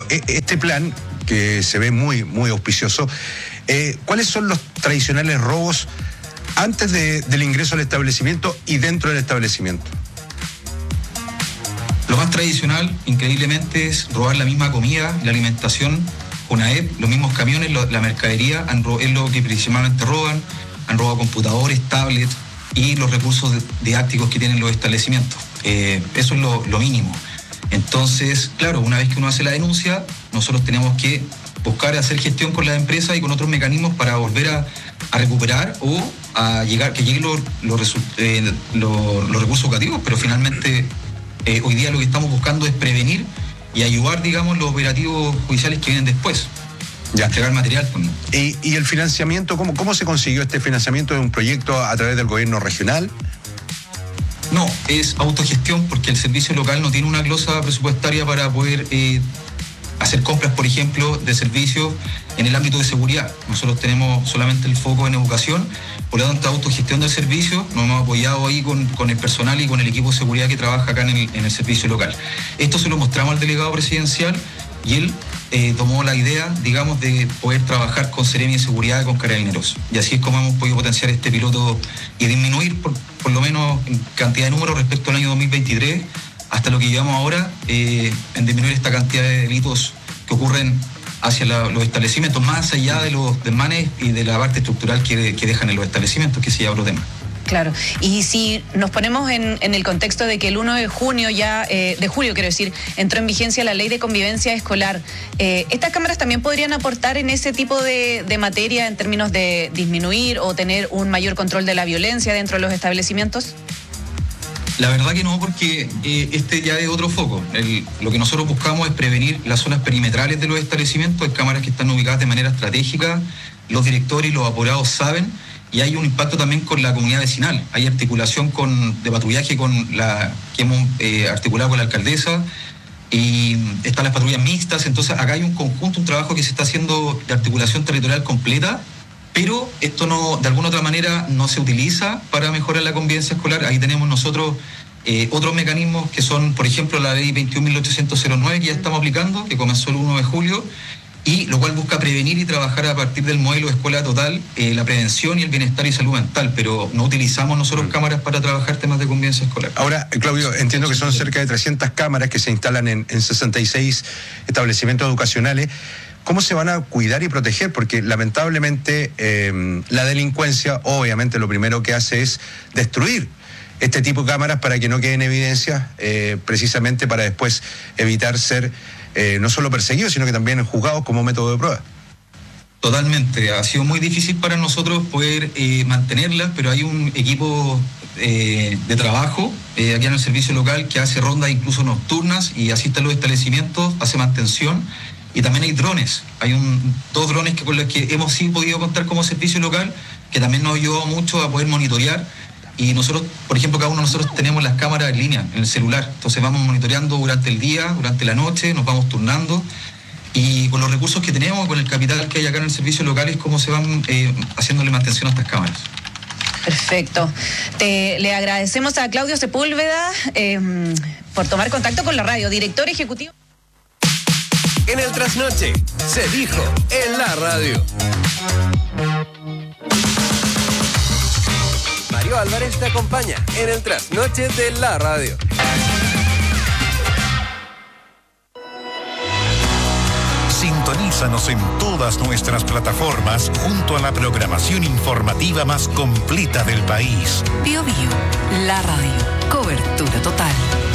este plan, que se ve muy, muy auspicioso, ¿cuáles son los tradicionales robos antes del ingreso al establecimiento y dentro del establecimiento? Lo más tradicional, increíblemente, es robar la misma comida, la alimentación, UNAEP, los mismos camiones, la mercadería, es lo que principalmente roban. Han robado computadores, tablets y los recursos didácticos que tienen los establecimientos. Eso es lo mínimo. Entonces, claro, una vez que uno hace la denuncia, nosotros tenemos que buscar hacer gestión con la empresa y con otros mecanismos para volver a recuperar o a que lleguen los recursos educativos, pero finalmente hoy día lo que estamos buscando es prevenir y ayudar, digamos, los operativos judiciales que vienen después. Ya. Entregar material. ¿Y el financiamiento? ¿Cómo se consiguió este financiamiento de un proyecto a través del gobierno regional? No, es autogestión, porque el servicio local no tiene una glosa presupuestaria para poder hacer compras, por ejemplo, de servicios en el ámbito de seguridad. Nosotros tenemos solamente el foco en educación, por lo tanto, autogestión del servicio. Nos hemos apoyado ahí con el personal y con el equipo de seguridad que trabaja acá en el servicio local. Esto se lo mostramos al delegado presidencial y él tomó la idea, digamos, de poder trabajar con Seremi de Seguridad y con Carabineros. Y así es como hemos podido potenciar este piloto y disminuir por lo menos en cantidad de números respecto al año 2023 hasta lo que llevamos ahora, en disminuir esta cantidad de delitos que ocurren hacia los establecimientos, más allá de los desmanes y de la parte estructural que dejan en los establecimientos, que se llama los demás. Claro, y si nos ponemos en el contexto de que el 1 de julio entró en vigencia la ley de convivencia escolar, ¿estas cámaras también podrían aportar en ese tipo de materia en términos de disminuir o tener un mayor control de la violencia dentro de los establecimientos? La verdad que no, porque este ya es otro foco. Lo que nosotros buscamos es prevenir las zonas perimetrales de los establecimientos. Hay cámaras que están ubicadas de manera estratégica, los directores y los apoderados saben, y hay un impacto también con la comunidad vecinal. Hay articulación de patrullaje que hemos articulado con la alcaldesa, y están las patrullas mixtas. Entonces acá hay un conjunto, un trabajo que se está haciendo de articulación territorial completa, pero esto no, de alguna otra manera, no se utiliza para mejorar la convivencia escolar. Ahí tenemos nosotros otros mecanismos que son, por ejemplo, la ley 21.809 que ya estamos aplicando, que comenzó el 1 de julio, y lo cual busca prevenir y trabajar a partir del modelo de escuela total, la prevención y el bienestar y salud mental, pero no utilizamos nosotros cámaras para trabajar temas de convivencia escolar. Ahora, Claudio, entiendo que son cerca de 300 cámaras que se instalan en 66 establecimientos educacionales. ¿Cómo se van a cuidar y proteger? Porque lamentablemente la delincuencia, obviamente, lo primero que hace es destruir este tipo de cámaras para que no queden evidencias, precisamente para después evitar ser no solo perseguidos, sino que también juzgados como método de prueba. Totalmente. Ha sido muy difícil para nosotros poder mantenerlas, pero hay un equipo de trabajo aquí en el servicio local que hace rondas incluso nocturnas y asiste a los establecimientos, hace mantención. Y también hay drones. Hay 2 drones con los que hemos sí podido contar como servicio local, que también nos ayudó mucho a poder monitorear. Y nosotros, por ejemplo, cada uno de nosotros tenemos las cámaras en línea, en el celular. Entonces vamos monitoreando durante el día, durante la noche, nos vamos turnando. Y con los recursos que tenemos, con el capital que hay acá en el servicio local, es cómo se van haciéndole mantención a estas cámaras. Perfecto. Le agradecemos a Claudio Sepúlveda por tomar contacto con la radio, director ejecutivo. En el trasnoche, se dijo en la radio. Mario Álvarez te acompaña en el trasnoche de la radio. Sintonízanos en todas nuestras plataformas junto a la programación informativa más completa del país. Bio Bio, la radio, cobertura total.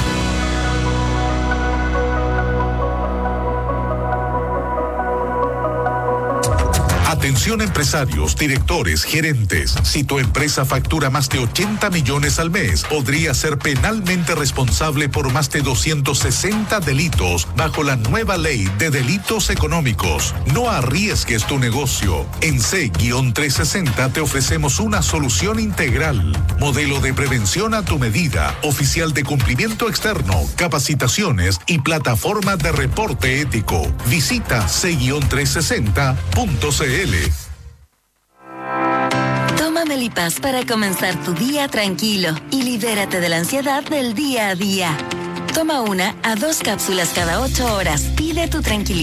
Atención empresarios, directores, gerentes. Si tu empresa factura más de 80 millones al mes, podría ser penalmente responsable por más de 260 delitos bajo la nueva ley de delitos económicos. No arriesgues tu negocio. En C-360 te ofrecemos una solución integral. Modelo de prevención a tu medida, oficial de cumplimiento externo, capacitaciones y plataforma de reporte ético. Visita C-360.cl. Toma Melipaz para comenzar tu día tranquilo y libérate de la ansiedad del día a día. Toma 1 a 2 cápsulas cada 8 horas. Pide tu tranquilidad.